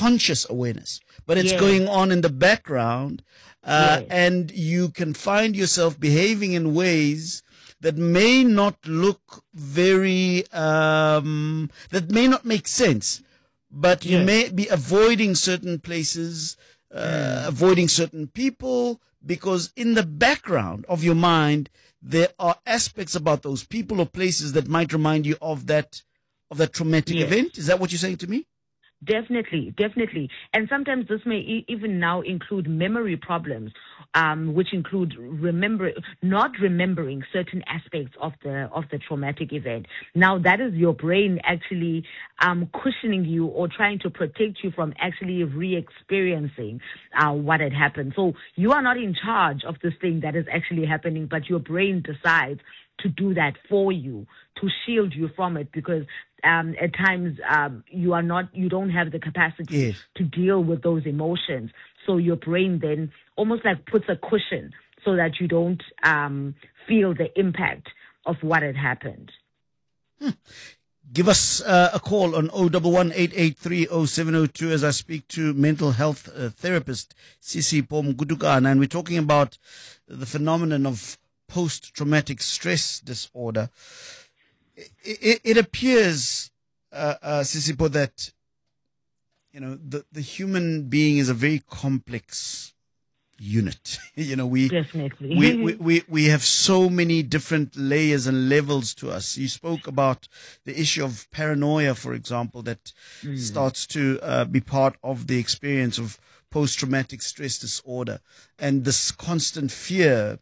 conscious awareness, but it's Yes. going on in the background, Yes. and you can find yourself behaving in ways that may not look very, that may not make sense, but you Yes. may be avoiding certain places, avoiding certain people, because in the background of your mind, there are aspects about those people or places that might remind you of that traumatic Yes. event. Is that what you're saying to me? Definitely. And sometimes this may even now include memory problems, which include not remembering certain aspects of the traumatic event. Now that is your brain actually cushioning you or trying to protect you from actually re-experiencing what had happened. So you are not in charge of this thing that is actually happening, but your brain decides to do that for you, to shield you from it, because at times you don't have the capacity Yes. to deal with those emotions. So your brain then almost like puts a cushion so that you don't feel the impact of what had happened. Give us a call on 011-883-0702 as I speak to mental health therapist Sisipho Mgudugana, and we're talking about the phenomenon of post-traumatic stress disorder. It appears, Sisipho, that the human being is a very complex unit. Definitely. we have so many different layers and levels to us. You spoke about the issue of paranoia, for example, that starts to be part of the experience of post-traumatic stress disorder, and this constant fear.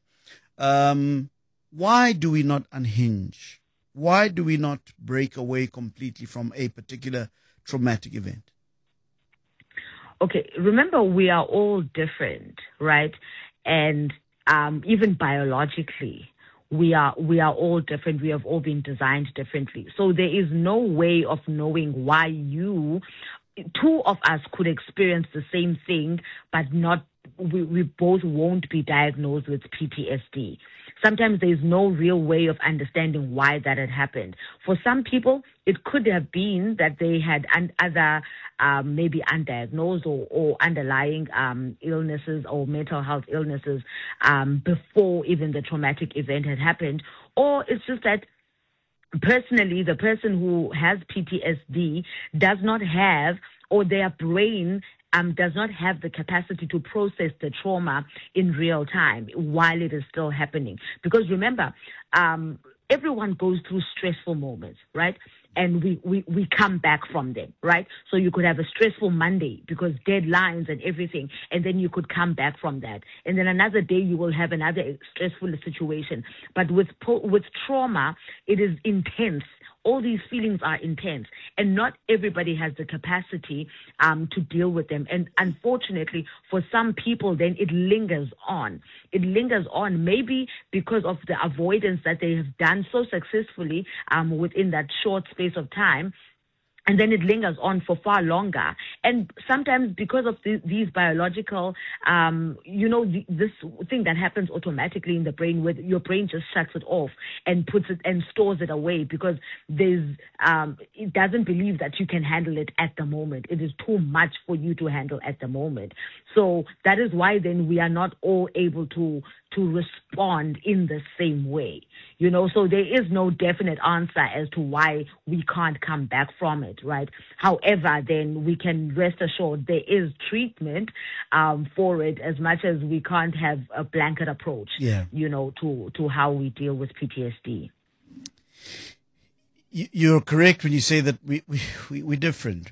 Why do we not unhinge? Why do we not break away completely from a particular traumatic event? Okay, remember we are all different, right? And even biologically, we are all different. We have all been designed differently. So there is no way of knowing why two of us could experience the same thing, but we both won't be diagnosed with PTSD. Sometimes there's no real way of understanding why that had happened. For some people, it could have been that they had other maybe undiagnosed or underlying illnesses or mental health illnesses before even the traumatic event had happened. Or it's just that personally, the person who has PTSD does not have, or their brain does not have the capacity to process the trauma in real time while it is still happening. Because remember, everyone goes through stressful moments, right? And we come back from them, right? So you could have a stressful Monday because deadlines and everything, and then you could come back from that. And then another day you will have another stressful situation. But with trauma, it is intense. All these feelings are intense, and not everybody has the capacity to deal with them. And unfortunately, for some people, then it lingers on. It lingers on maybe because of the avoidance that they have done so successfully within that short space of time. And then it lingers on for far longer. And sometimes because of these biological, this thing that happens automatically in the brain, where your brain just shuts it off and puts it and stores it away because it doesn't believe that you can handle it at the moment. It is too much for you to handle at the moment. So that is why then we are not all able to respond in the same way. So there is no definite answer as to why we can't come back from it, right? However, then we can rest assured there is treatment for it, as much as we can't have a blanket approach, to how we deal with PTSD. You're correct when you say that we're different.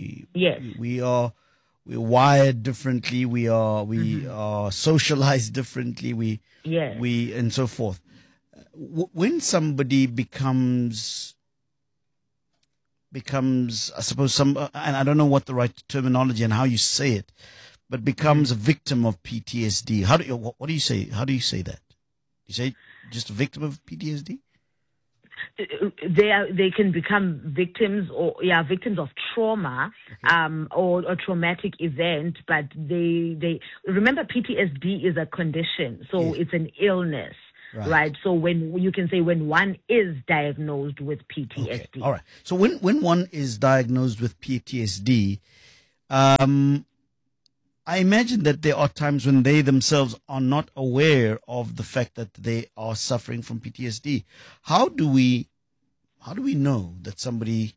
We're wired differently. We are socialized differently. And so forth. When somebody becomes, I suppose, and I don't know what the right terminology and how you say it, but becomes a victim of PTSD. What do you say? How do you say that? You say just a victim of PTSD? They can become victims victims of trauma, or a traumatic event, but they remember PTSD is a condition, so it's an illness. Right. So when one is diagnosed with PTSD. Okay. All right. So when one is diagnosed with PTSD, I imagine that there are times when they themselves are not aware of the fact that they are suffering from PTSD. How do we know that somebody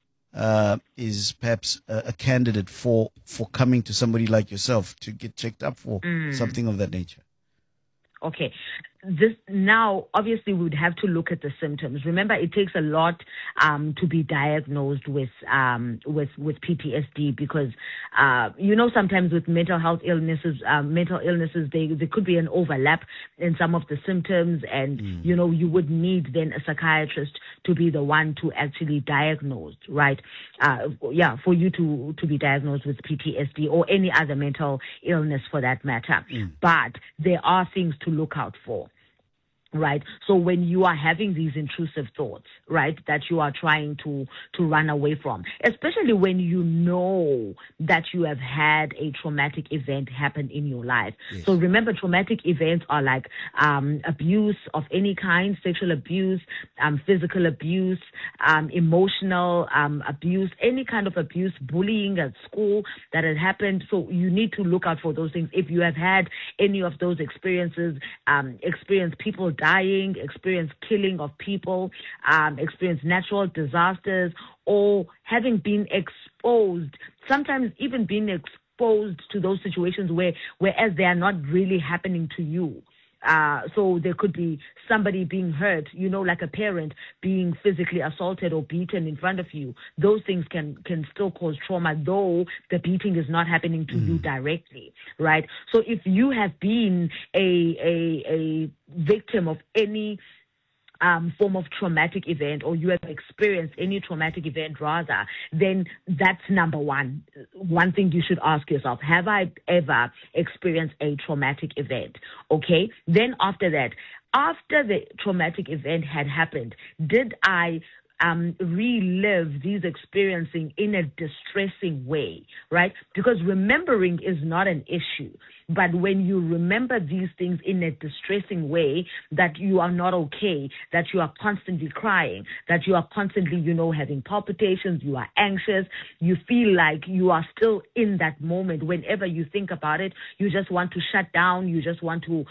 is perhaps a candidate for coming to somebody like yourself to get checked up for something of that nature? Okay. This now, obviously, we would have to look at the symptoms. Remember, it takes a lot to be diagnosed with PTSD because sometimes with mental illnesses, there could be an overlap in some of the symptoms, and you would need then a psychiatrist to be the one to actually diagnose, right? For you to be diagnosed with PTSD or any other mental illness for that matter. But there are things to look out for. Right. So when you are having these intrusive thoughts, right, that you are trying to run away from, especially when you know that you have had a traumatic event happen in your life. Yes. So remember, traumatic events are like abuse of any kind, sexual abuse, physical abuse, emotional abuse, any kind of abuse, bullying at school that has happened. So you need to look out for those things. If you have had any of those experiences, experience people dying, experience killing of people, experience natural disasters, or having been exposed, sometimes even being exposed to those situations whereas they are not really happening to you. So there could be somebody being hurt, like a parent being physically assaulted or beaten in front of you. Those things can still cause trauma, though the beating is not happening to you directly, right? So if you have been a victim of any form of traumatic event, or you have experienced any traumatic event rather, then that's number one. One thing you should ask yourself, have I ever experienced a traumatic event? Okay. Then after that, after the traumatic event had happened, did I relive these experiencing in a distressing way, right? Because remembering is not an issue. But when you remember these things in a distressing way, that you are not okay, that you are constantly crying, that you are constantly, having palpitations, you are anxious, you feel like you are still in that moment. Whenever you think about it, you just want to shut down. You just want to,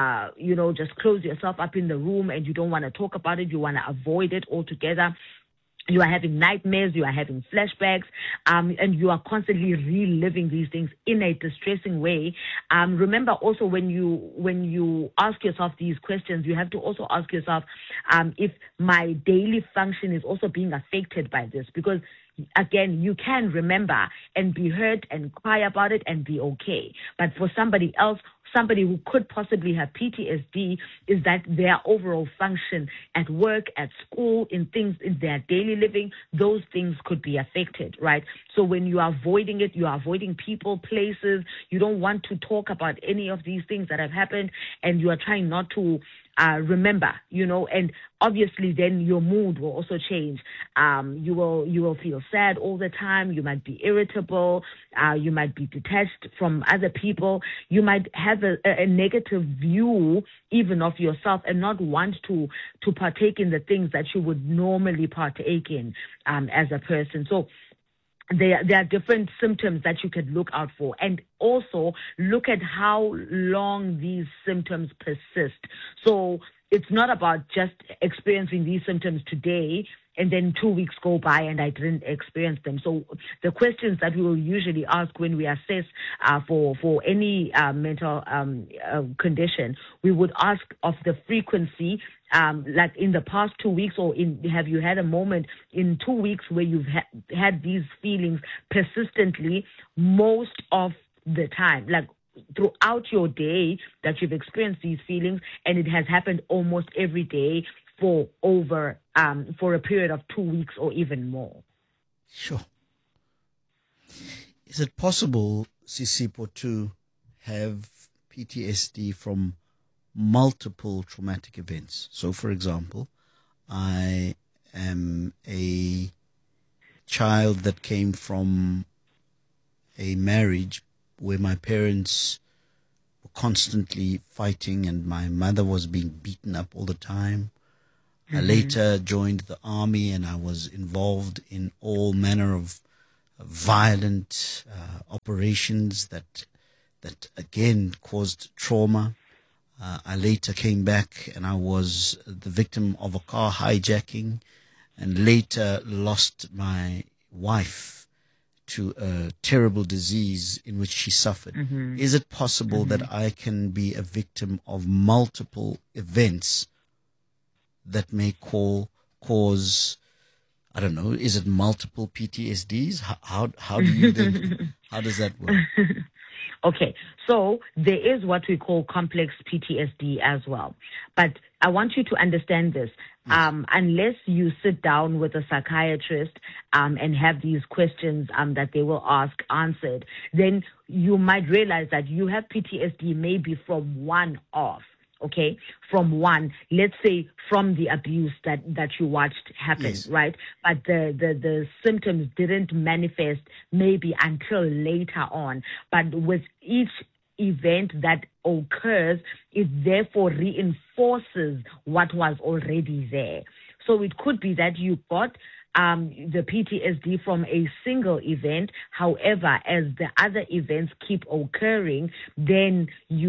just close yourself up in the room, and you don't want to talk about it. You want to avoid it altogether. You are having nightmares, you are having flashbacks, and you are constantly reliving these things in a distressing way. Remember also, when you ask yourself these questions, you have to also ask yourself if my daily function is also being affected by this, because again, you can remember and be hurt and cry about it and be okay. But for somebody else, somebody who could possibly have PTSD, is that their overall function at work, at school, in things in their daily living, those things could be affected, right? So when you are avoiding it, you are avoiding people, places, you don't want to talk about any of these things that have happened, and you are trying not to remember, and obviously then your mood will also change. You will feel sad all the time. You might be irritable. You might be detached from other people. You might have a negative view even of yourself and not want to partake in the things that you would normally partake in as a person. So there are different symptoms that you could look out for, and also look at how long these symptoms persist. So it's not about just experiencing these symptoms today and then 2 weeks go by and I didn't experience them. So the questions that we will usually ask when we assess for any mental condition, we would ask of the frequency, like in the past 2 weeks, or have you had a moment in 2 weeks where you've had these feelings persistently most of the time, like throughout your day, that you've experienced these feelings, and it has happened almost every day for a period of 2 weeks or even more. Sure. Is it possible, Sisipho, to have PTSD from multiple traumatic events? So, for example, I am a child that came from a marriage where my parents were constantly fighting and my mother was being beaten up all the time. I later joined the army and I was involved in all manner of violent operations that again caused trauma. I later came back and I was the victim of a car hijacking, and later lost my wife to a terrible disease in which she suffered. Is it possible that I can be a victim of multiple events that may cause, I don't know, is it multiple PTSDs? How do you then, how does that work? Okay, so there is what we call complex PTSD as well. But I want you to understand this. Unless you sit down with a psychiatrist and have these questions that they will ask answered, then you might realize that you have PTSD maybe from one off. Okay, from one, let's say from the abuse that you watched happen, Yes. right? But the symptoms didn't manifest maybe until later on. But with each event that occurs, it therefore reinforces what was already there. So it could be that you got the PTSD from a single event. However, as the other events keep occurring, then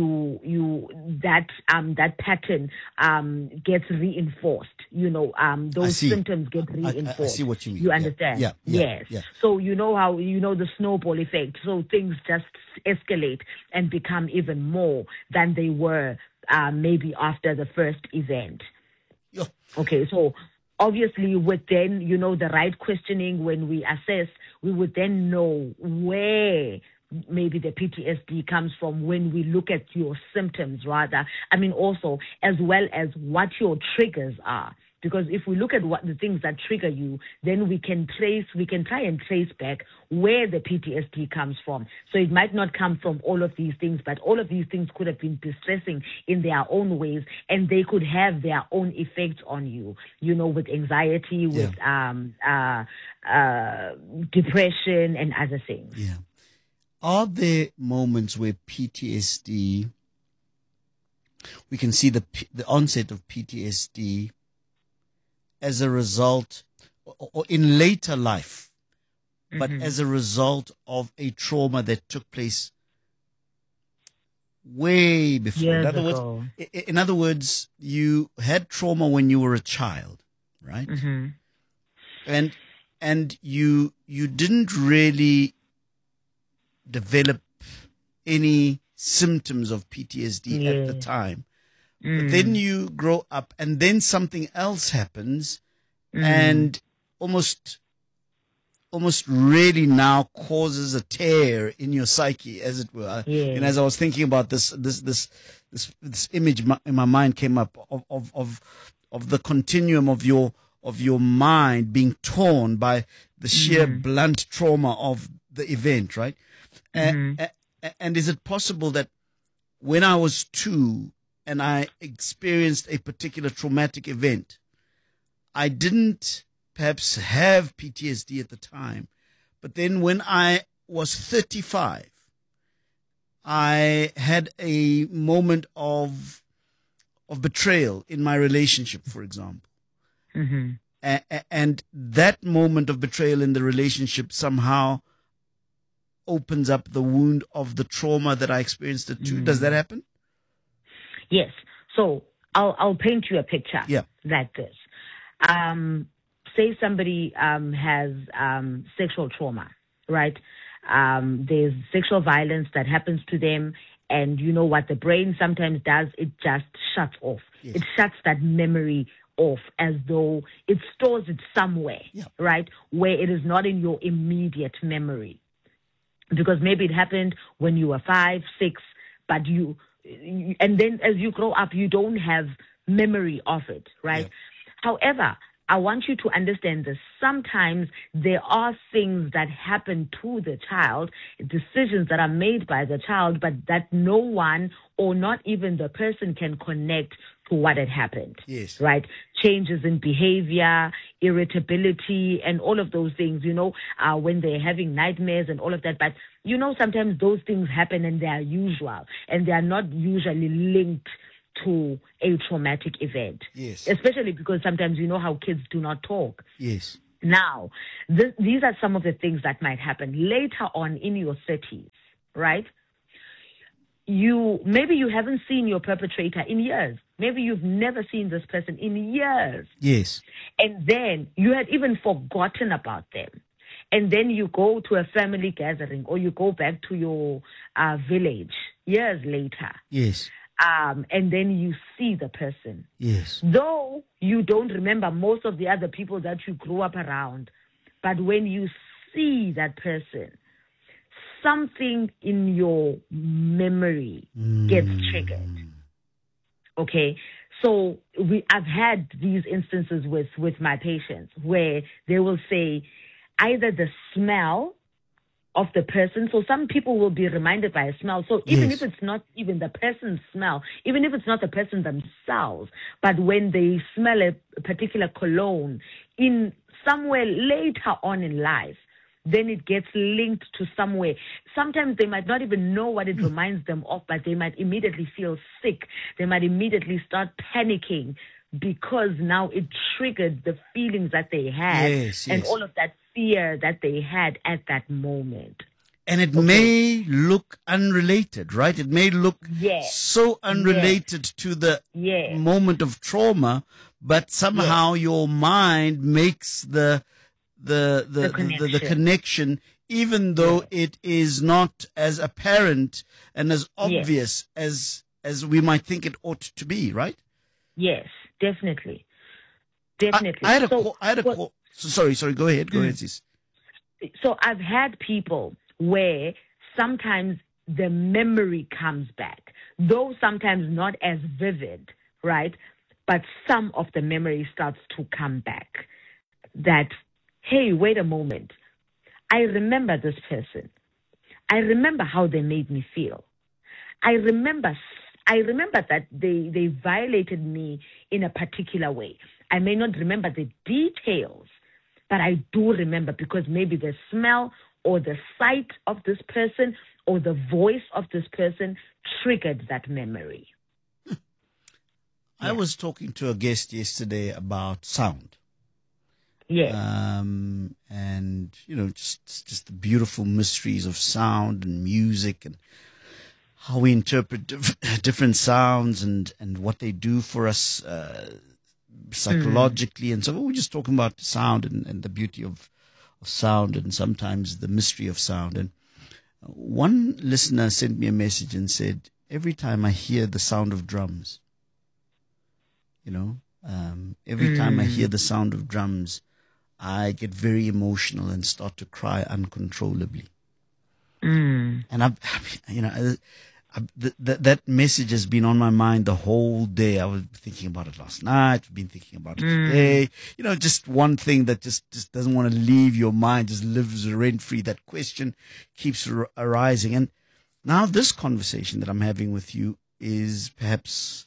that pattern gets reinforced. Those symptoms get reinforced. I see what you mean. You understand? Yeah. Yes. Yeah. So you know how the snowball effect. So things just escalate and become even more than they were maybe after the first event. Yeah. Okay, so obviously with then, the right questioning, when we assess, we would then know where maybe the PTSD comes from when we look at your symptoms rather. I mean, also, as well as what your triggers are. Because if we look at what the things that trigger you, then we can try and trace back where the PTSD comes from. So it might not come from all of these things, but all of these things could have been distressing in their own ways, and they could have their own effects on you, with anxiety, with depression and other things. Yeah. Are there moments where PTSD, we can see the onset of PTSD as a result, or in later life, but as a result of a trauma that took place way before? In other words, you had trauma when you were a child, right? And you didn't really develop any symptoms of PTSD at the time. But then you grow up and then something else happens and almost really now causes a tear in your psyche, as it were. And as I was thinking about this image in my mind came up of the continuum of your mind being torn by the sheer blunt trauma of the event, right? And is it possible that when I was 2 and I experienced a particular traumatic event, I didn't perhaps have PTSD at the time, but then when I was 35, I had a moment of betrayal in my relationship, for example. And that moment of betrayal in the relationship somehow opens up the wound of the trauma that I experienced at 2. Does that happen? Yes. So I'll paint you a picture like this. Say somebody has sexual trauma, right? There's sexual violence that happens to them, and you know what the brain sometimes does? It just shuts off. Yes. It shuts that memory off as though it stores it somewhere, right? Where it is not in your immediate memory. Because maybe it happened when you were 5, 6, but and then as you grow up, you don't have memory of it, right? However, I want you to understand this. Sometimes there are things that happen to the child, decisions that are made by the child, but that no one or not even the person can connect to what had happened. Yes. Right? Changes in behavior, irritability, and all of those things, when they're having nightmares and all of that. But, sometimes those things happen and they are usual, and they are not usually linked to a traumatic event. Yes. Especially because sometimes how kids do not talk. Yes. Now, these are some of the things that might happen later on in your 30s, right? Maybe you haven't seen your perpetrator in years. Maybe you've never seen this person in years. Yes. And then you had even forgotten about them. And then you go to a family gathering or you go back to your village years later. Yes. And then you see the person. Yes. Though you don't remember most of the other people that you grew up around, but when you see that person, something in your memory gets triggered. Okay? So I've had these instances with my patients where they will say either the smell of the person. So some people will be reminded by a smell. So even if it's not even the person's smell, even if it's not the person themselves, but when they smell a particular cologne in somewhere later on in life, then it gets linked to somewhere. Sometimes they might not even know what it reminds them of, but they might immediately feel sick. They might immediately start panicking because now it triggered the feelings that they had and all of that fear that they had at that moment. And it may look unrelated, right? It may look so unrelated to the moment of trauma, but somehow your mind makes the connection, even though it is not as apparent and as obvious as we might think it ought to be, right? Yes, definitely. Definitely. I had a call. Sorry, go ahead. Go ahead, sis. So I've had people where sometimes the memory comes back, though sometimes not as vivid, right? But some of the memory starts to come back. That, hey, wait a moment. I remember this person. I remember how they made me feel. I remember that they violated me in a particular way. I may not remember the details, but I do remember because maybe the smell or the sight of this person or the voice of this person triggered that memory. I was talking to a guest yesterday about sound. Yes. And, just the beautiful mysteries of sound and music and how we interpret different sounds and what they do for us psychologically. And so we're just talking about sound and the beauty of sound and sometimes the mystery of sound. And one listener sent me a message and said, every time I hear the sound of drums, every time I hear the sound of drums, I get very emotional and start to cry uncontrollably. And that message has been on my mind the whole day. I was thinking about it last night. I've been thinking about it today. Just one thing that just doesn't want to leave your mind, just lives rent-free. That question keeps arising. And now this conversation that I'm having with you is perhaps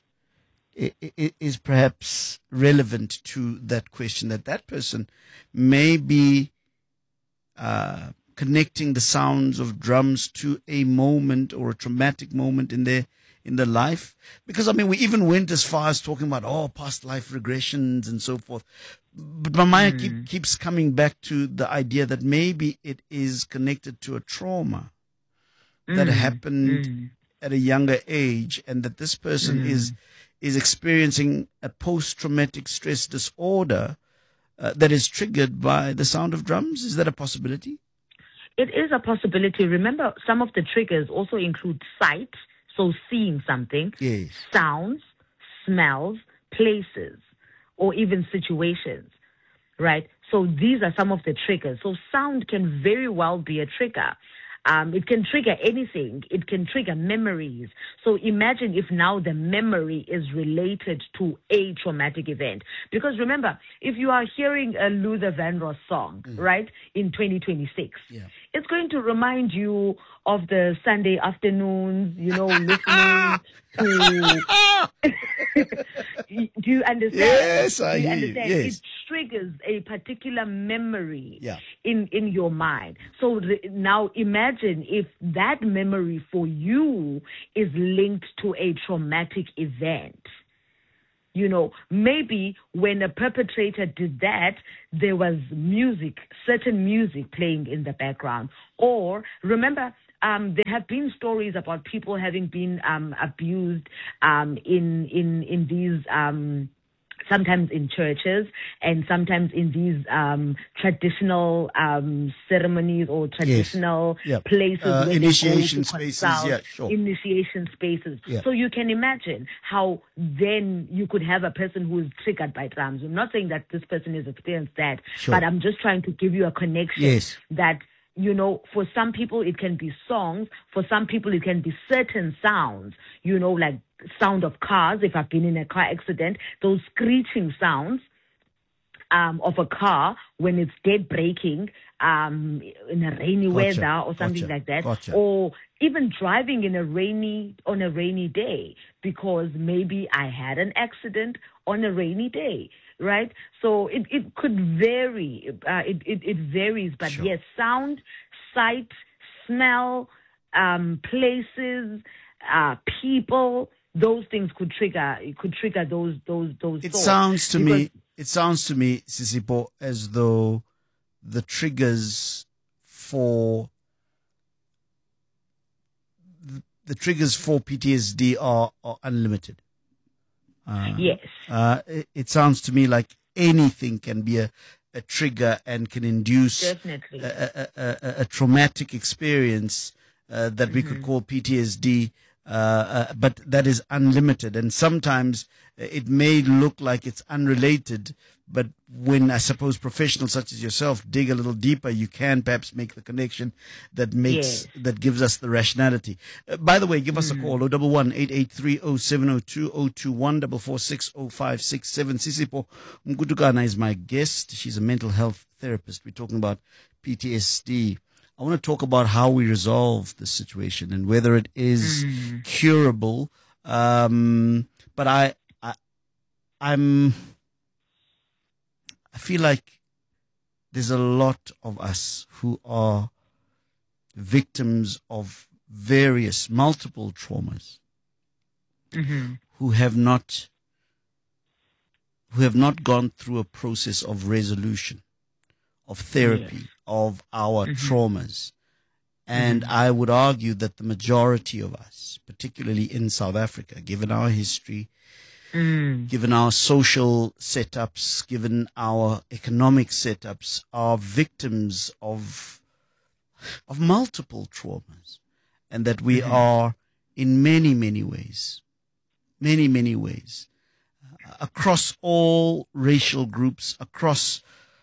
relevant to that question, that person may be connecting the sounds of drums to a moment or a traumatic moment in their life. Because, we even went as far as talking about, past life regressions and so forth. But my mind keeps coming back to the idea that maybe it is connected to a trauma that happened at a younger age, and that this person is experiencing a post-traumatic stress disorder that is triggered by the sound of drums. Is that a possibility? It is a possibility. Remember, some of the triggers also include sight, so seeing something, sounds, smells, places, or even situations, right? So these are some of the triggers. So sound can very well be a trigger. It can trigger anything. It can trigger memories. So imagine if now the memory is related to a traumatic event. Because remember, if you are hearing a Luther Vandross song, right, in 2026, it's going to remind you of the Sunday afternoons, listening to... Do you understand? Yes, I hear you. Yes. It triggers a particular memory in your mind. So now imagine if that memory for you is linked to a traumatic event. Maybe when a perpetrator did that, there was certain music playing in the background. Or remember, there have been stories about people having been abused in these sometimes in churches and sometimes in these traditional ceremonies or traditional places where initiation they go to spaces. consult, Yeah, sure. initiation spaces. Yeah. So you can imagine how then you could have a person who is triggered by drums. I'm not saying that this person has experienced that, Sure. but I'm just trying to give you a connection Yes. that, for some people it can be songs, for some people it can be certain sounds, like sound of cars. If I've been in a car accident, those screeching sounds of a car when it's dead braking in a rainy weather or something like that, or even driving on a rainy day because maybe I had an accident on a rainy day, right? So it could vary. It varies, but Sure. yes, sound, sight, smell, places, people. Those things could trigger those It thoughts. sounds to me, Sisipo, as though the triggers for PTSD are unlimited. Yes. It sounds to me like anything can be a trigger and can induce Definitely a traumatic experience that we could call PTSD. But that is unlimited, and sometimes it may look like it's unrelated, but when, I suppose, professionals such as yourself dig a little deeper, you can perhaps make the connection that gives us the rationality. By the way, give us a call, 011-883-0702, 021-446-0567. Sisipo Mgutukana is my guest. She's a mental health therapist. We're talking about PTSD. I want to talk about how we resolve the situation and whether it is curable. But I feel like there's a lot of us who are victims of multiple traumas, who have not gone through a process of resolution, of therapy, of our traumas. And I would argue that the majority of us, particularly in South Africa, given our history, given our social setups, given our economic setups, are victims of multiple traumas. And that we are, in many, many ways, across all racial groups, across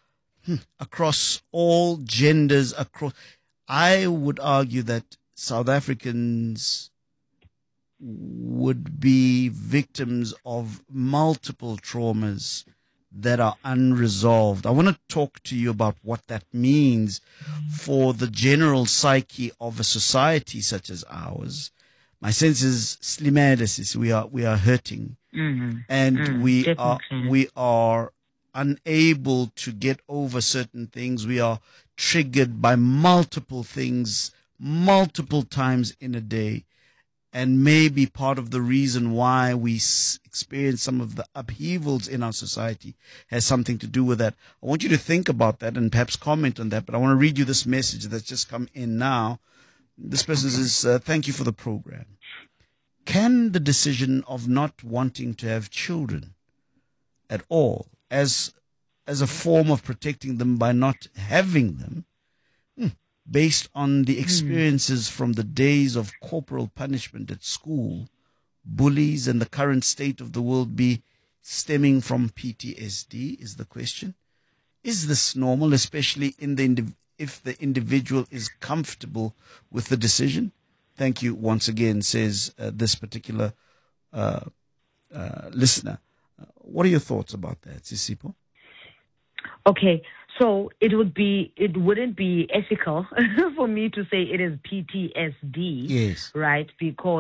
all genders, I would argue that South Africans would be victims of multiple traumas that are unresolved. I want to talk to you about what that means for the general psyche of a society such as ours. My sense is slimedesis. We are hurting, and we are unable to get over certain things. We are triggered by multiple things multiple times in a day, and maybe part of the reason why we experience some of the upheavals in our society has something to do with that. I want you to think about that and perhaps comment on that, but I want to read you this message that's just come in now. This person says, thank you for the program. Can the decision of not wanting to have children at all as a form of protecting them by not having them, based on the experiences from the days of corporal punishment at school, bullies, and the current state of the world, be stemming from PTSD, is the question. Is this normal, especially if the individual is comfortable with the decision? Thank you once again, says this particular listener. What are your thoughts about that, Sisipo? Okay, so it wouldn't be ethical for me to say it is PTSD, yes, right? Because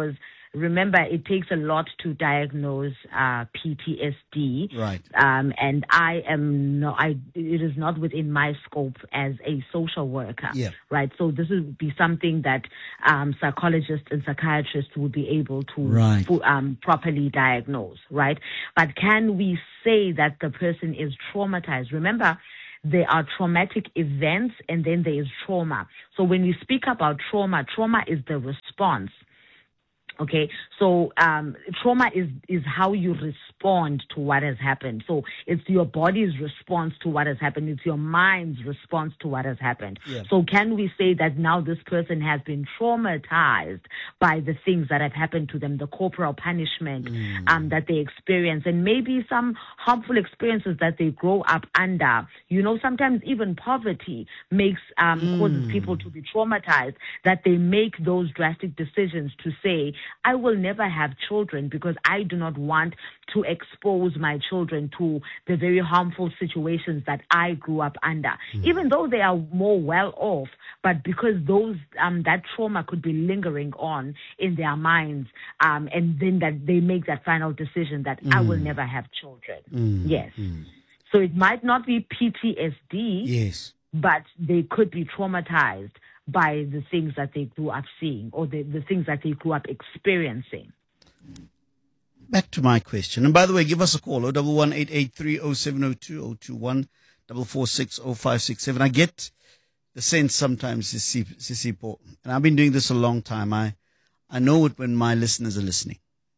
remember, it takes a lot to diagnose PTSD. Right. And it is not within my scope as a social worker. Yeah. Right. So this would be something that psychologists and psychiatrists would be able to Right. properly diagnose. Right. But can we say that the person is traumatized? Remember, there are traumatic events and then there is trauma. So when we speak about trauma is the response. Okay, so trauma is how you respond to what has happened. So it's your body's response to what has happened. It's your mind's response to what has happened. Yeah. So can we say that now this person has been traumatized by the things that have happened to them, the corporal punishment that they experience, and maybe some harmful experiences that they grow up under? You know, sometimes even poverty makes causes people to be traumatized, that they make those drastic decisions to say, I will never have children because I do not want to expose my children to the very harmful situations that I grew up under, even though they are more well off, but because those that trauma could be lingering on in their minds, and then that they make that final decision that I will never have children. Yes. So it might not be PTSD, Yes, but they could be traumatized by the things that they grew up seeing, or the things that they grew up experiencing. back to my question. And by the way, give us a call, 011-883-0702, 021-446-0567. I get the sense sometimes, Sisipo, and I've been doing this a long time. I know it when my listeners are listening.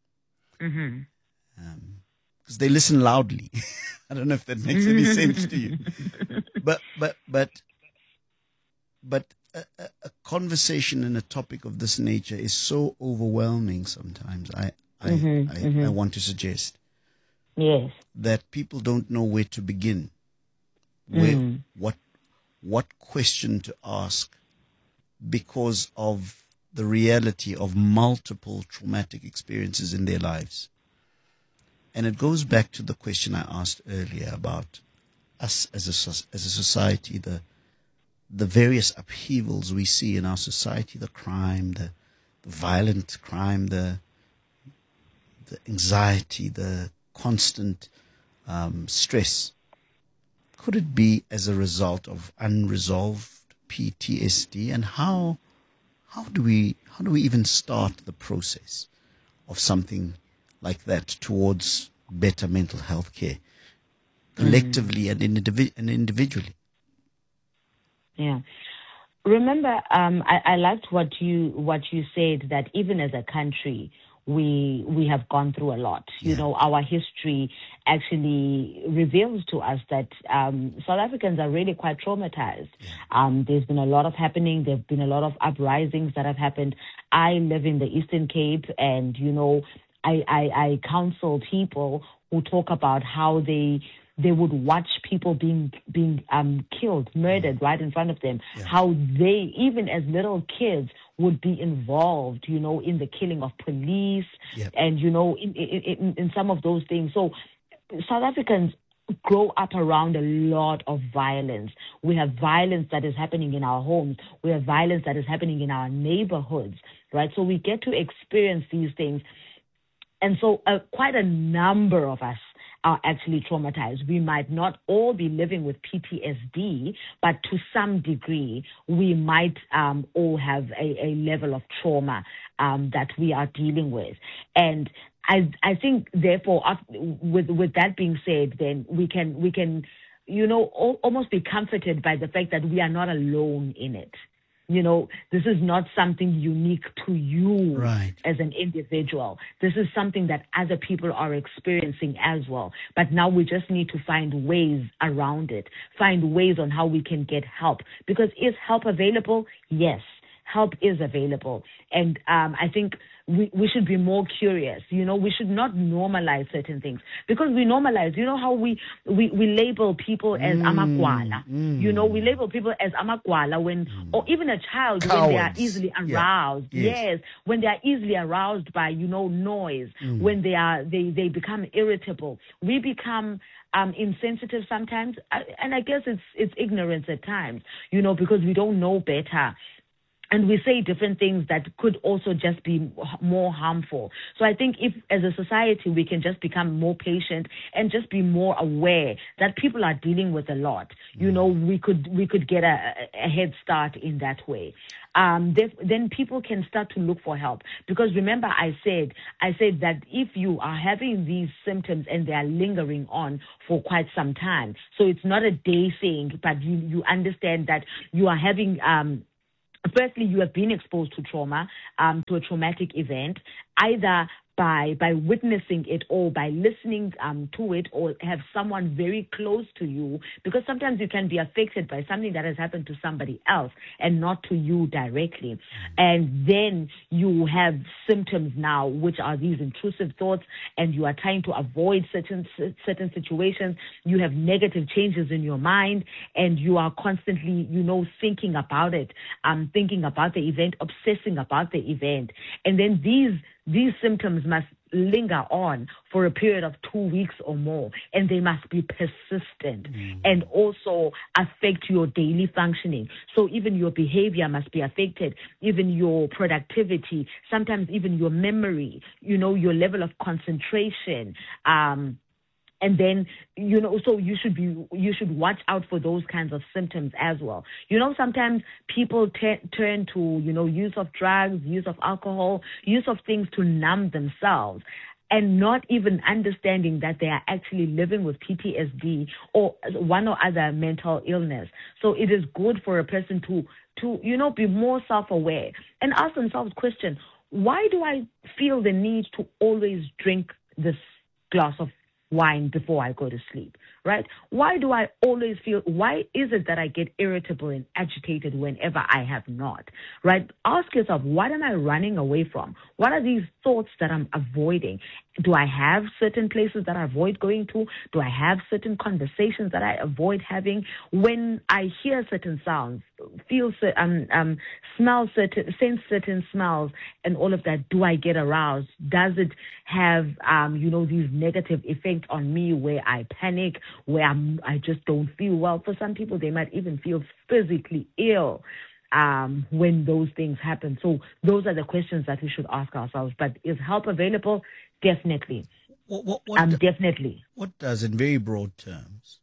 Because they listen loudly. I don't know if that makes any sense to you. But a conversation and a topic of this nature is so overwhelming sometimes. I want to suggest that people don't know where to begin, what question to ask, because of the reality of multiple traumatic experiences in their lives. And it goes back to the question I asked earlier about us as a society, the various upheavals we see in our society, the crime, the violent crime, the anxiety, the constant stress. Could it be as a result of unresolved PTSD? And how do we even start the process of something like that towards better mental health care, collectively and individually? Yeah. Remember, I liked what you said, that even as a country, we have gone through a lot. You know, our history actually reveals to us that South Africans are really quite traumatized. There's been a lot of happening. There have been a lot of uprisings that have happened. I live in the Eastern Cape, and, you know, I counsel people who talk about how they would watch people being killed, murdered right in front of them, how they, even as little kids, would be involved, you know, in the killing of police and, you know, in some of those things. So South Africans grow up around a lot of violence. We have violence that is happening in our homes. We have violence that is happening in our neighborhoods, right? So we get to experience these things. And so quite a number of us are actually traumatized. We might not all be living with PTSD, but to some degree, we might all have a level of trauma that we are dealing with. And I think, therefore, with that being said, then we can, you know, almost be comforted by the fact that we are not alone in it. You know, this is not something unique to you as an individual. This is something that other people are experiencing as well. But now we just need to find ways around it, find ways on how we can get help. Because is help available? Yes, help is available. And I think we should be more curious. You know, we should not normalize certain things, because we normalize. You know how we label people as amagwala. You know, we label people as amagwala when, or even a child, Cowards. when they are easily aroused. Yes, when they are easily aroused by, you know, noise. When they become irritable, we become insensitive sometimes, and I guess it's ignorance at times. You know, because we don't know better. and we say different things that could also just be more harmful. So I think if as a society we can just become more patient and just be more aware that people are dealing with a lot, we could get a head start in that way. Then people can start to look for help, because remember I said that if you are having these symptoms and they are lingering on for quite some time, so it's not a day thing, but you understand that you are having firstly, you have been exposed to trauma, to a traumatic event, either by witnessing it or by listening to it, or have someone very close to you, because sometimes you can be affected by something that has happened to somebody else and not to you directly. And then you have symptoms now, which are these intrusive thoughts, and you are trying to avoid certain situations. You have negative changes in your mind, and you are constantly, thinking about it, thinking about the event, obsessing about the event. And then these symptoms must linger on for a period of 2 weeks or more, and they must be persistent and also affect your daily functioning. So even your behavior must be affected, even your productivity, sometimes even your memory, your level of concentration, and then, so you should watch out for those kinds of symptoms as well. Sometimes people turn to, use of drugs, use of alcohol, use of things to numb themselves, and not even understanding that they are actually living with PTSD or one or other mental illness. So it is good for a person to be more self-aware and ask themselves question, why do I feel the need to always drink this glass of wine before I go to sleep, right? Why do I always why is it that I get irritable and agitated whenever I have not, right? Ask yourself, what am I running away from? What are these thoughts that I'm avoiding? Do I have certain places that I avoid going to? Do I have certain conversations that I avoid having? When I hear certain sounds, sense certain smells and all of that, do I get aroused? Does it have, these negative effects on me where I panic, where I just don't feel well? For some people, they might even feel physically ill when those things happen. So those are the questions that we should ask ourselves. But is help available? Definitely. Definitely. What does, in very broad terms,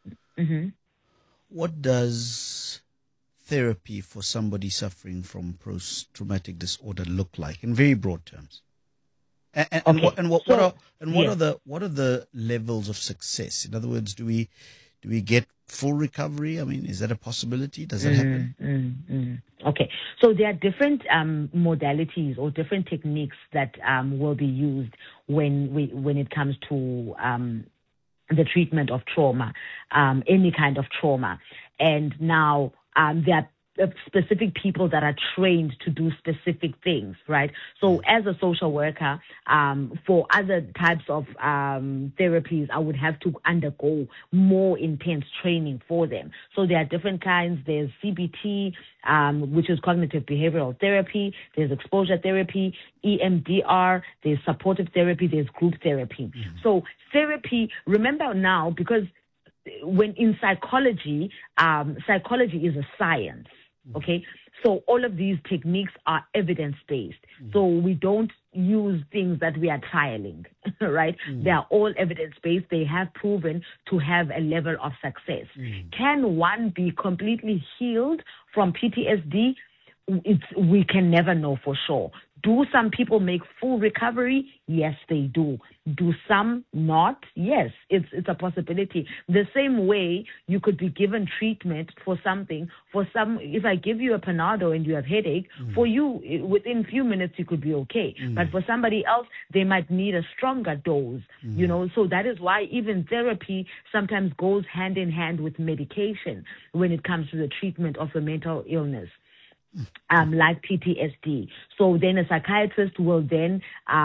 what does therapy for somebody suffering from post-traumatic disorder look like, in very broad terms? What are the levels of success? In other words, do we get full recovery? I mean, is that a possibility? Does that happen? Okay, so there are different modalities or different techniques that will be used when it comes to the treatment of trauma, any kind of trauma. And now there are specific people that are trained to do specific things, right? So as a social worker, for other types of therapies, I would have to undergo more intense training for them. So there are different kinds. There's CBT, which is cognitive behavioral therapy. There's exposure therapy, EMDR. There's supportive therapy. There's group therapy. So therapy, remember now, because when in psychology, psychology is a science. Okay, so all of these techniques are evidence-based. So we don't use things that we are trialing, right? They are all evidence-based. They have proven to have a level of success. Can one be completely healed from PTSD? We can never know for sure. Do some people make full recovery? Yes, they do. Do some not? Yes, it's a possibility. The same way you could be given treatment for something. For some, if I give you a Panado and you have headache, for you, within a few minutes, you could be okay. But for somebody else, they might need a stronger dose, So that is why even therapy sometimes goes hand in hand with medication when it comes to the treatment of a mental illness. Like PTSD. So then a psychiatrist will then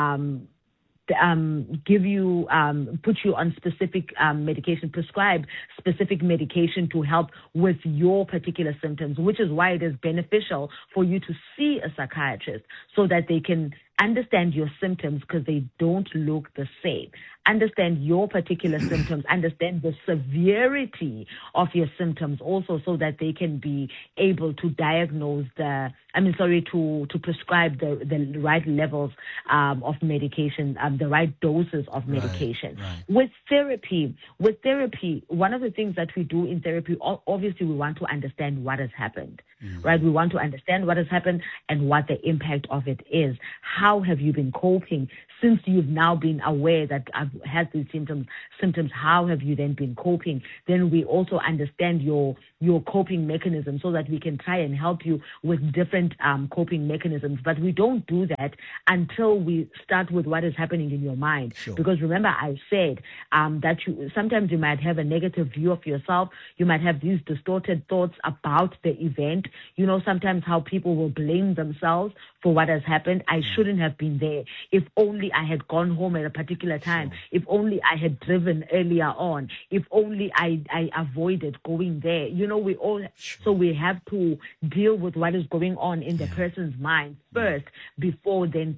give you, put you on specific medication, prescribe specific medication to help with your particular symptoms, which is why it is beneficial for you to see a psychiatrist so that they can understand your symptoms because they don't look the same. Understand your particular symptoms, understand the severity of your symptoms also, so that they can be able to diagnose to prescribe the right levels of medication, the right doses of medication. Right. With therapy, one of the things that we do in therapy, obviously we want to understand what has happened, right? We want to understand what has happened and what the impact of it is. How have you been coping since you've now been aware that I've had these symptoms? How have you then been coping? Then we also understand your coping mechanism, so that we can try and help you with different coping mechanisms. But we don't do that until we start with what is happening in your mind. Sure. Because remember, I said that sometimes you might have a negative view of yourself. You might have these distorted thoughts about the event. You know, sometimes how people will blame themselves for what has happened. I shouldn't have been there. If only I had gone home at a particular time. Sure. If only I had driven earlier on. If only I avoided going there. You know, we all, so we have to deal with what is going on in the person's mind first, before then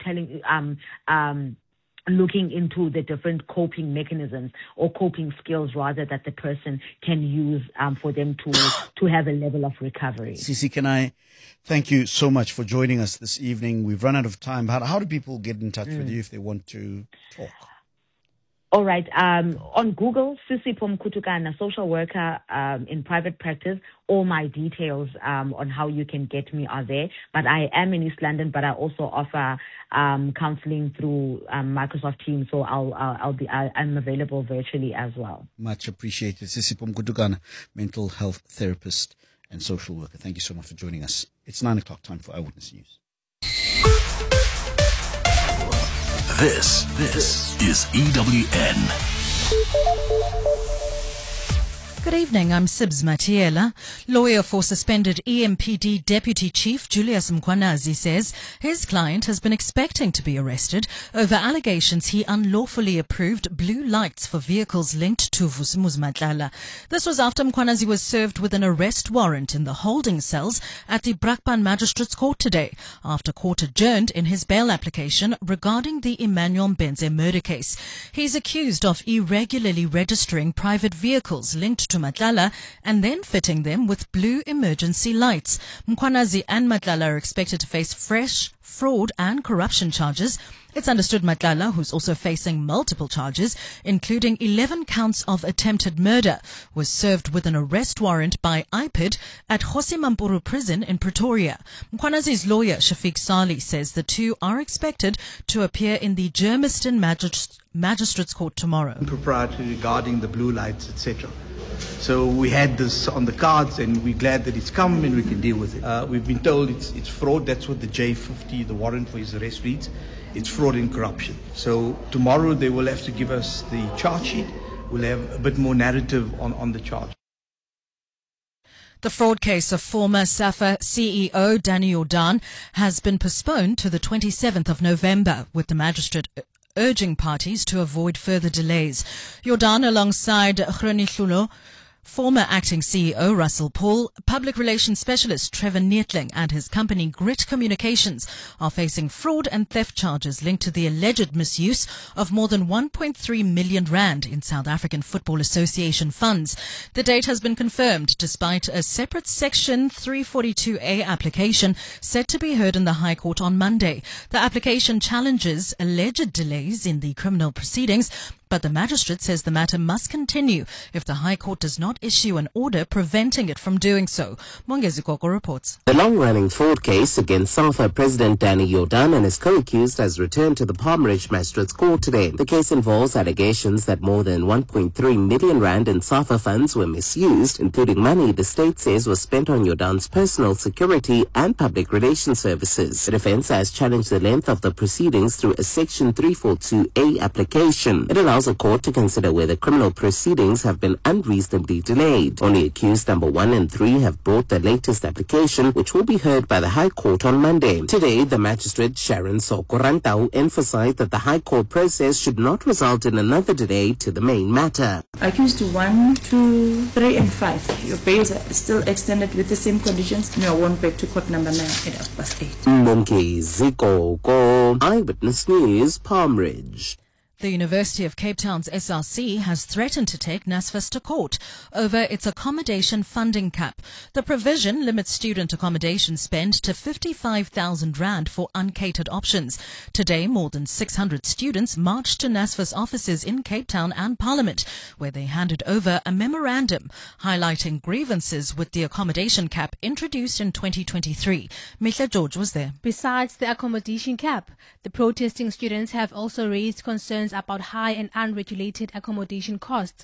looking into the different coping mechanisms or coping skills, rather, that the person can use for them to have a level of recovery. Sisi, can I thank you so much for joining us this evening? We've run out of time. How do people get in touch with you if they want to talk? All right. On Google, Sisi Pom Kutukana, social worker in private practice. All my details on how you can get me are there. But I am in East London, but I also offer counseling through Microsoft Teams. So I'm available virtually as well. Much appreciated. Sisi Pom Kutukana, mental health therapist and social worker. Thank you so much for joining us. It's 9 o'clock, time for Eyewitness News. This is EWN. Good evening, I'm Sibs Matiela. Lawyer for suspended EMPD Deputy Chief Julius Mkhwanazi says his client has been expecting to be arrested over allegations he unlawfully approved blue lights for vehicles linked to Vusimuzi Matlala. This was after Mkhwanazi was served with an arrest warrant in the holding cells at the Brakpan Magistrates Court today, after court adjourned in his bail application regarding the Emmanuel Mbenze murder case. He's accused of irregularly registering private vehicles linked to Matlala and then fitting them with blue emergency lights. Mkhwanazi and Matlala are expected to face fresh fraud and corruption charges. It's understood Matlala, who's also facing multiple charges, including 11 counts of attempted murder, was served with an arrest warrant by IPID at Kgosi Mampuru prison in Pretoria. Mkhwanazi's lawyer, Shafiq Sali, says the two are expected to appear in the Germiston Magistrates Court tomorrow. Impropriety regarding the blue lights, etc. So we had this on the cards, and we're glad that it's come and we can deal with it. We've been told it's fraud. That's what the J50, the warrant for his arrest, reads. It's fraud and corruption. So tomorrow they will have to give us the charge sheet. We'll have a bit more narrative on the charge. The fraud case of former SAFA CEO Danny Jordaan has been postponed to the 27th of November, with the magistrate urging parties to avoid further delays. Jordaan, alongside Hroni Hlulo, former acting CEO Russell Paul, public relations specialist Trevor Neethling and his company Grit Communications are facing fraud and theft charges linked to the alleged misuse of more than 1.3 million rand in South African Football Association funds. The date has been confirmed despite a separate Section 342A application set to be heard in the High Court on Monday. The application challenges alleged delays in the criminal proceedings, but the magistrate says the matter must continue if the High Court does not issue an order preventing it from doing so. Mongezi Koko reports. The long-running fraud case against SAFA President Danny Jordaan and his co-accused has returned to the Palmeridge Magistrates Court today. The case involves allegations that more than 1.3 million rand in SAFA funds were misused, including money the state says was spent on Jordaan's personal security and public relations services. The defense has challenged the length of the proceedings through a Section 342A application. It allows a court to consider whether criminal proceedings have been unreasonably delayed. Only accused number 1 and 3 have brought the latest application, which will be heard by the High Court on Monday. Today, the magistrate Sharon Sokorantau emphasized that the High Court process should not result in another delay to the main matter. Accused 1, 2, 3 and 5. Your bails are still extended with the same conditions. You are won back to court number 9 at 8:30. Mongezi Koko. for Eyewitness News, Palmridge. The University of Cape Town's SRC has threatened to take NSFAS to court over its accommodation funding cap. The provision limits student accommodation spend to 55,000 rand for uncatered options. Today, more than 600 students marched to NSFAS offices in Cape Town and Parliament, where they handed over a memorandum highlighting grievances with the accommodation cap introduced in 2023. Mihle George was there. Besides the accommodation cap, the protesting students have also raised concerns about high and unregulated accommodation costs.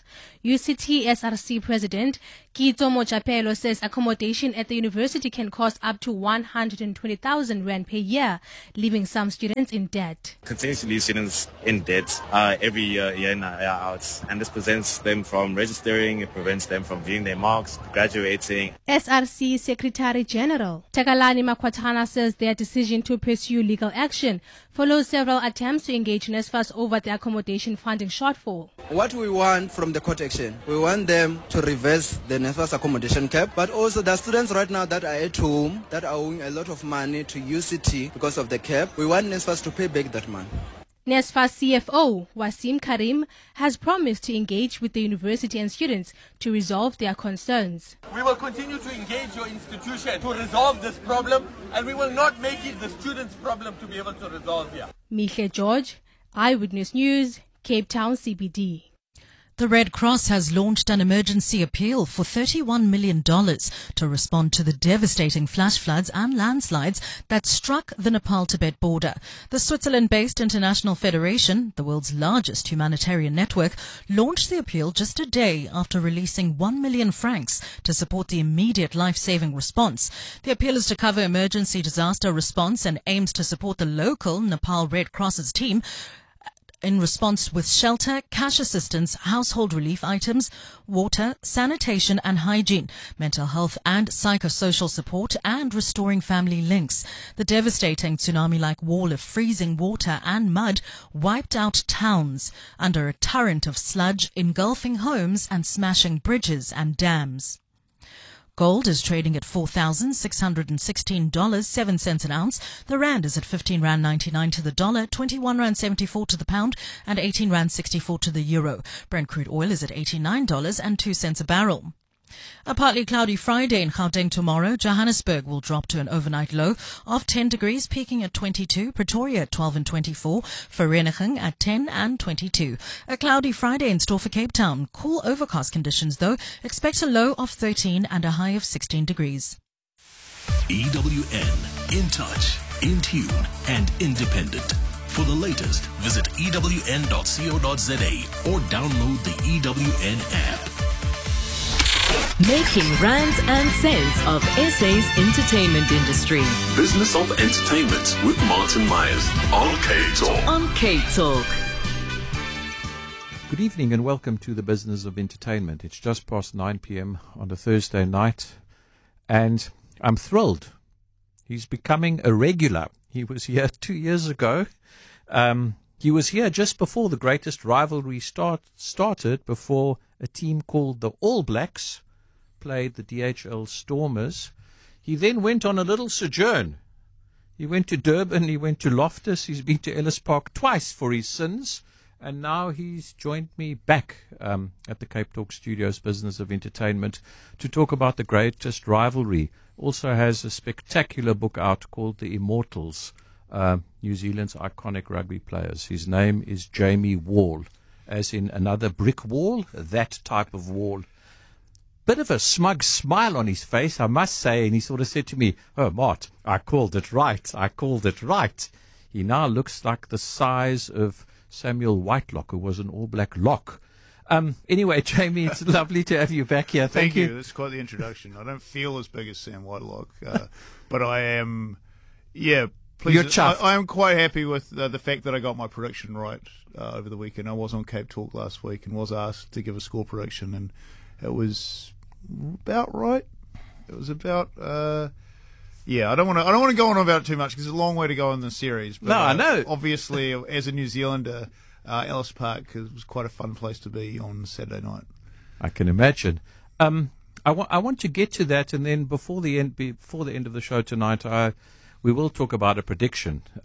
UCT SRC President Kitso Mochapelo says accommodation at the university can cost up to 120,000 rand per year, leaving some students in debt. Continue to leave students in debt every year in, year out, and this prevents them from registering, it prevents them from viewing their marks, graduating. SRC Secretary General Takalani Makwatana says their decision to pursue legal action follows several attempts to engage NSFAS over the accommodation funding shortfall. What we want from the court action, we want them to reverse the NSFAS accommodation cap, but also the students right now that are at home, that are owing a lot of money to UCT because of the cap, we want NSFAS to pay back that money. NSFAS CFO Wasim Karim has promised to engage with the university and students to resolve their concerns. We will continue to engage your institution to resolve this problem, and we will not make it the students' problem to be able to resolve here. Mihle George, Eyewitness News, Cape Town CBD. The Red Cross has launched an emergency appeal for $31 million to respond to the devastating flash floods and landslides that struck the Nepal-Tibet border. The Switzerland-based International Federation, the world's largest humanitarian network, launched the appeal just a day after releasing 1 million francs to support the immediate life-saving response. The appeal is to cover emergency disaster response and aims to support the local Nepal Red Cross's team in response with shelter, cash assistance, household relief items, water, sanitation and hygiene, mental health and psychosocial support, and restoring family links. The devastating tsunami-like wall of freezing water and mud wiped out towns under a torrent of sludge, engulfing homes and smashing bridges and dams. Gold is trading at $4,616.07 an ounce. The rand is at 15 rand 99 to the dollar, 21 rand 74 to the pound, and 18 rand 64 to the euro. Brent crude oil is at $89.02 a barrel. A partly cloudy Friday in Gauteng tomorrow. Johannesburg will drop to an overnight low of 10 degrees, peaking at 22. Pretoria at 12 and 24. Vereeniging at 10 and 22. A cloudy Friday in store for Cape Town. Cool overcast conditions though. Expect a low of 13 and a high of 16 degrees. EWN, in touch, in tune, and independent. For the latest, visit ewn.co.za or download the EWN app. Making rands and cents of SA's entertainment industry. Business of Entertainment with Martin Myers on K-Talk. On K-Talk. Good evening and welcome to the Business of Entertainment. It's just past 9 p.m. on a Thursday night and I'm thrilled. He's becoming a regular. He was here 2 years ago. He was here just before the greatest rivalry started, before a team called the All Blacks played the DHL Stormers. He then went on a little sojourn. He went to Durban, he went to Loftus, he's been to Ellis Park twice for his sins, and now he's joined me back at the Cape Talk Studios Business of Entertainment to talk about the greatest rivalry. Also has a spectacular book out called The Immortals, New Zealand's iconic rugby players. His name is Jamie Wall, as in another brick wall, that type of wall. Bit of a smug smile on his face, I must say, and he sort of said to me, "Oh, Mart, I called it right. I called it right." He now looks like the size of Samuel Whitelock, who was an All Black lock. Anyway, Jamie, it's lovely to have you back here. Thank you. That's quite the introduction. I don't feel as big as Sam Whitelock, but I am, pleased. You're chuffed. I am quite happy with the fact that I got my prediction right over the weekend. I was on Cape Talk last week and was asked to give a score prediction, and it was about right. It was about I don't want to go on about it too much because it's a long way to go in the series. But, no, I know. Obviously, as a New Zealander, Ellis Park was quite a fun place to be on Saturday night. I can imagine. I want to get to that, and then before the end of the show tonight, we will talk about a prediction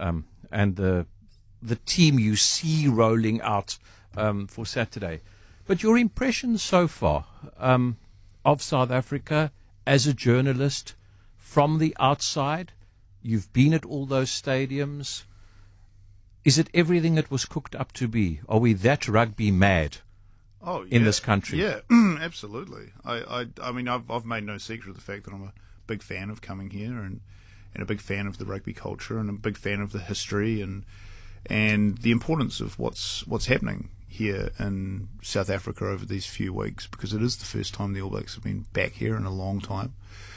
and the team you see rolling out for Saturday. But your impressions so far of South Africa as a journalist from the outside, you've been at all those stadiums. Is it everything it was cooked up to be? Are we that rugby mad in this country? Yeah, absolutely. I mean, I've made no secret of the fact that I'm a big fan of coming here and a big fan of the rugby culture and a big fan of the history and the importance of what's happening here in South Africa over these few weeks, because it is the first time the All Blacks have been back here in a long time.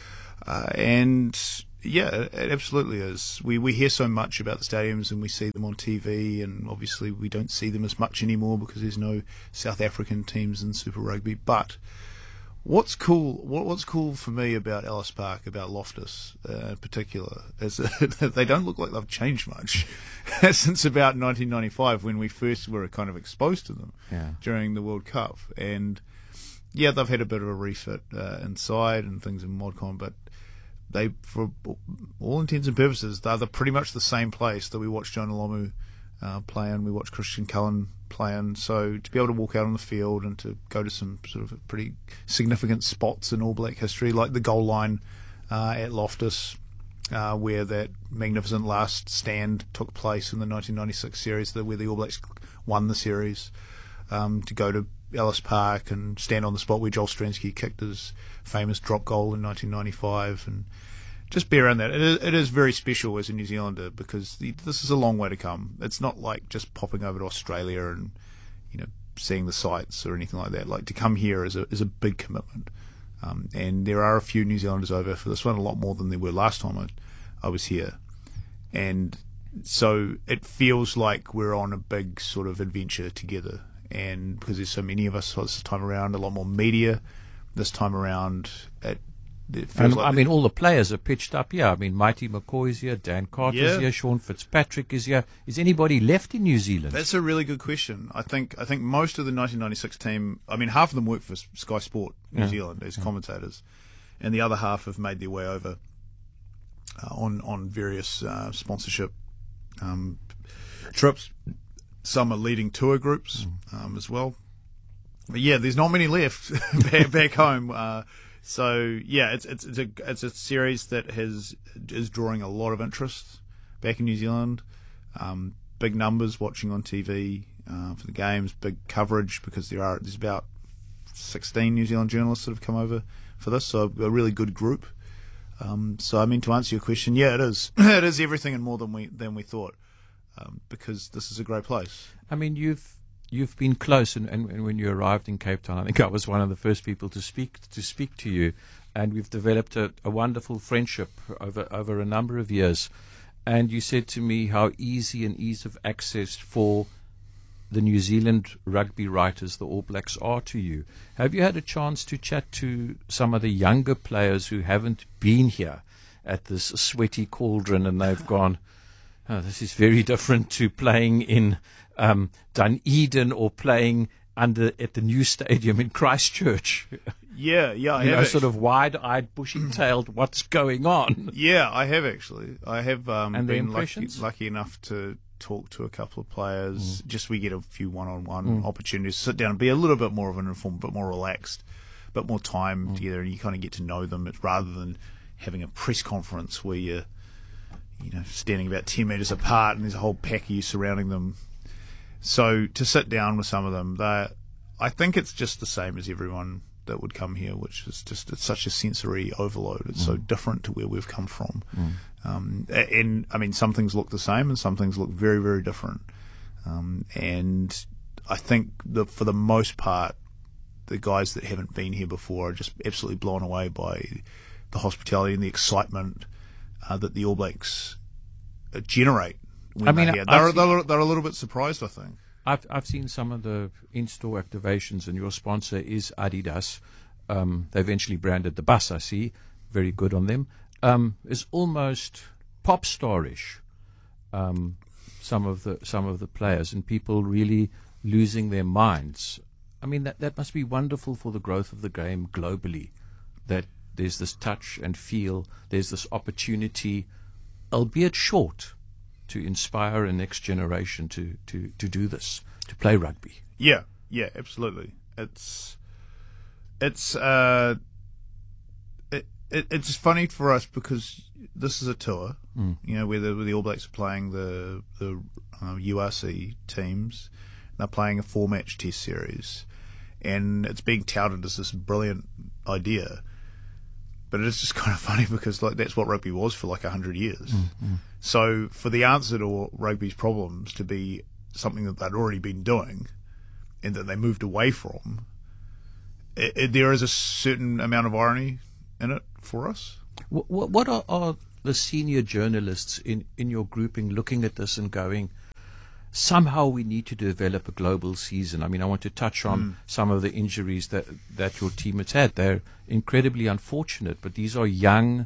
And yeah, it absolutely is. We hear so much about the stadiums and we see them on TV, and obviously we don't see them as much anymore because there's no South African teams in Super Rugby. But what's cool for me about Ellis Park, about Loftus in particular, is that they don't look like they've changed much since about 1995 when we first were kind of exposed to them during the World Cup. And yeah, they've had a bit of a refit inside and things in ModCon, but they, for all intents and purposes, they're pretty much the same place that we watched Jonah Lomu play in, we watched Christian Cullen play in. So to be able to walk out on the field and to go to some sort of pretty significant spots in All Black history, like the goal line at Loftus, where that magnificent last stand took place in the 1996 series, where the All Blacks won the series, to go to Ellis Park and stand on the spot where Joel Stransky kicked his famous drop goal in 1995, and just be around that. It is very special as a New Zealander, because this is a long way to come. It's not like just popping over to Australia and seeing the sights or anything like that. Like, to come here is a big commitment, and there are a few New Zealanders over for this one, a lot more than there were last time I was here, and so it feels like we're on a big sort of adventure together. And because there's so many of us this time around, a lot more media this time around. I mean, all the players are pitched up here. I mean, Mighty McCoy's here, Dan Carter's here, Sean Fitzpatrick is here. Is anybody left in New Zealand? That's a really good question. I think most of the 1996 team, I mean, half of them work for Sky Sport New Zealand as commentators, and the other half have made their way over on various sponsorship trips. Some are leading tour groups as well. But yeah, there's not many left back home. So yeah, it's a series that is drawing a lot of interest back in New Zealand. Big numbers watching on TV for the games, big coverage, because there's about 16 New Zealand journalists that have come over for this, so a really good group. So I mean, to answer your question, yeah, it is. It is everything and more than we thought. Because this is a great place. I mean, you've been close, and when you arrived in Cape Town, I think I was one of the first people to speak to you, and we've developed a wonderful friendship over a number of years. And you said to me how easy and ease of access for the New Zealand rugby writers, the All Blacks, are to you. Have you had a chance to chat to some of the younger players who haven't been here at this sweaty cauldron, and they've gone, oh, this is very different to playing in Dunedin or playing at the new stadium in Christchurch? Yeah, I have. Sort of wide-eyed, bushy-tailed, what's going on? Yeah, I have actually. I have and been lucky enough to talk to a couple of players. Just we get a few one-on-one opportunities to sit down and be a little bit more of an informed, bit more relaxed, bit more time together, and you kind of get to know them. It's rather than having a press conference where you're standing about 10 metres apart and there's a whole pack of you surrounding them. So to sit down with some of them, I think it's just the same as everyone that would come here, which is just, it's such a sensory overload. It's so different to where we've come from. And I mean, some things look the same and some things look very, very different. And I think for the most part, the guys that haven't been here before are just absolutely blown away by the hospitality and the excitement that the All Blacks generate when they're here. They're a little bit surprised, I think. I've seen some of the in-store activations, and your sponsor is Adidas. They eventually branded the bus, I see. Very good on them. It's almost pop star-ish, some of the players, and people really losing their minds. I mean, that must be wonderful for the growth of the game globally, that there's this touch and feel, there's this opportunity, albeit short, to inspire a next generation to do this, to play rugby. Yeah, absolutely. It's funny for us because this is a tour, where the All Blacks are playing the URC teams. They're playing a 4-match test series, and it's being touted as this brilliant idea. But it is just kind of funny because that's what rugby was for 100 years. So for the answer to rugby's problems to be something that they'd already been doing and that they moved away from, there is a certain amount of irony in it for us. What are the senior journalists in your grouping looking at this and going, somehow we need to develop a global season? I mean, I want to touch on some of the injuries that your team has had. They're incredibly unfortunate, but these are young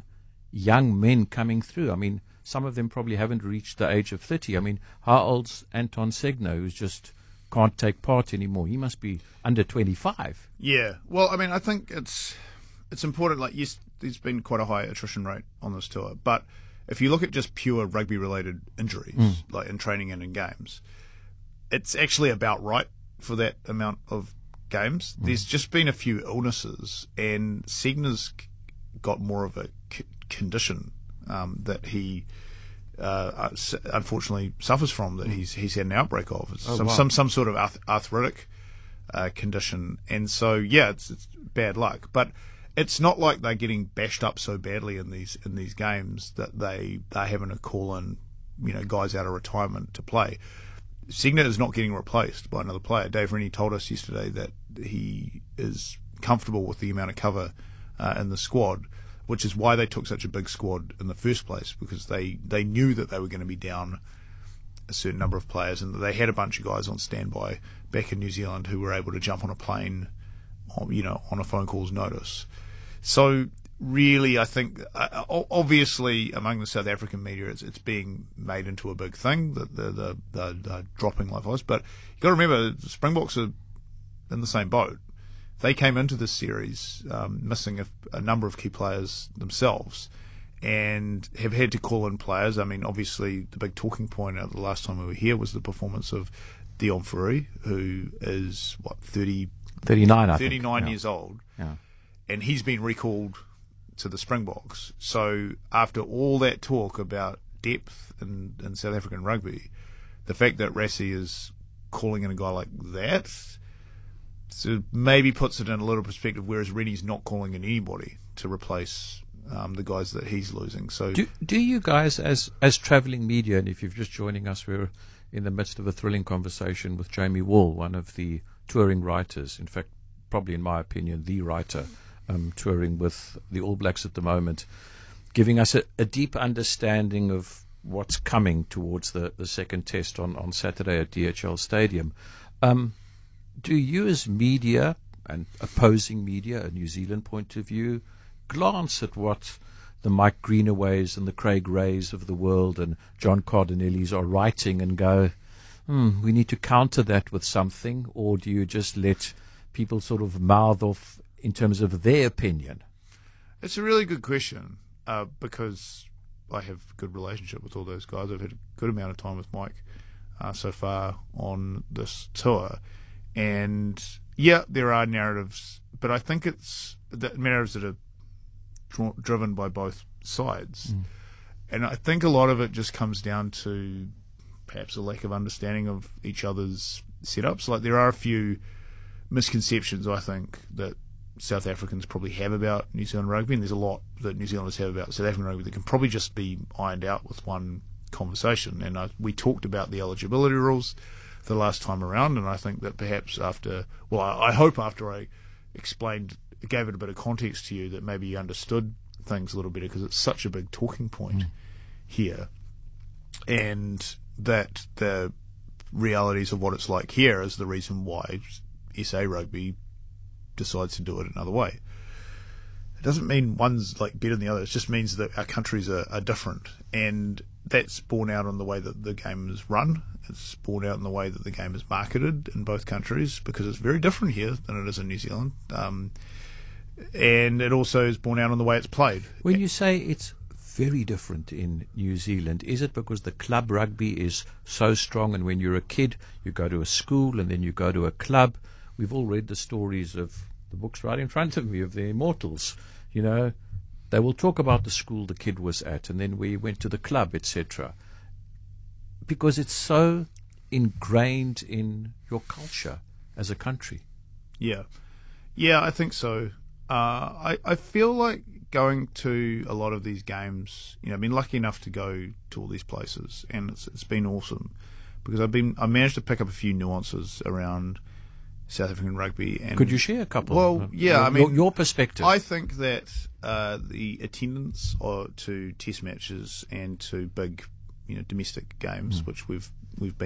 men coming through. I mean, some of them probably haven't reached the age of 30. I mean, how old's Anton Segner, who's just can't take part anymore? He must be under 25. Yeah. Well, I mean, I think it's important. Yes, there's been quite a high attrition rate on this tour, but if you look at just pure rugby-related injuries, in training and in games, it's actually about right for that amount of games. There's just been a few illnesses, and Segner's got more of a condition that he unfortunately suffers from, that he's had an outbreak of. It's some sort of arthritic condition, and so it's bad luck. But it's not like they're getting bashed up so badly in these games that they're having to call in, guys out of retirement to play. Segner is not getting replaced by another player. Dave Rennie told us yesterday that he is comfortable with the amount of cover in the squad, which is why they took such a big squad in the first place, because they knew that they were going to be down a certain number of players, and they had a bunch of guys on standby back in New Zealand who were able to jump on a plane, on a phone call's notice. So really, I think, obviously, among the South African media, it's being made into a big thing, that they're dropping like flies. But you've got to remember, the Springboks are in the same boat. They came into this series missing a number of key players themselves, and have had to call in players. I mean, obviously, the big talking point the last time we were here was the performance of Dion Fourie, who is, 39 years old. Yeah. And he's been recalled to the Springboks. So after all that talk about depth in South African rugby, the fact that Rassie is calling in a guy like that, so maybe puts it in a little perspective, whereas Rennie's not calling in anybody to replace the guys that he's losing. So do you guys, as travelling media, and if you're just joining us, we're in the midst of a thrilling conversation with Jamie Wall, one of the touring writers, in fact, probably in my opinion, the writer, touring with the All Blacks at the moment, giving us a deep understanding of what's coming towards the second test on Saturday at DHL Stadium. Do you, as media and opposing media, a New Zealand point of view, glance at what the Mike Greenaways and the Craig Rays of the world and John Cardinellis are writing and go, we need to counter that with something? Or do you just let people sort of mouth off in terms of their opinion? It's a really good question, because I have a good relationship with all those guys. I've had a good amount of time with Mike so far on this tour. And there are narratives, but I think it's the narratives that are driven by both sides. And I think a lot of it just comes down to perhaps a lack of understanding of each other's setups. Like, there are a few misconceptions, I think, that South Africans probably have about New Zealand rugby, and there's a lot that New Zealanders have about South African rugby that can probably just be ironed out with one conversation. And we talked about the eligibility rules the last time around, and I think that perhaps I hope after I gave it a bit of context to you, that maybe you understood things a little better, because it's such a big talking point here, and that the realities of what it's like here is the reason why SA rugby decides to do it another way. It doesn't mean one's better than the other. It just means that our countries are different, and that's borne out in the way that the game is run. It's borne out in the way that the game is marketed in both countries, because it's very different here than it is in New Zealand. And it also is borne out in the way it's played. When you say it's very different in New Zealand. Is it because the club rugby is so strong, and when you're a kid, you go to a school and then you go to a club? We've all read the stories of the books right in front of me of the immortals. You know, they will talk about the school the kid was at, and then we went to the club, etc. Because it's so ingrained in your culture as a country. Yeah, I think so. I feel like going to a lot of these games, I've been lucky enough to go to all these places, and it's been awesome because I managed to pick up a few nuances around South African rugby. And could you share a couple? Well, yeah, your perspective. I think that the attendance to test matches and to big, domestic games, which we've been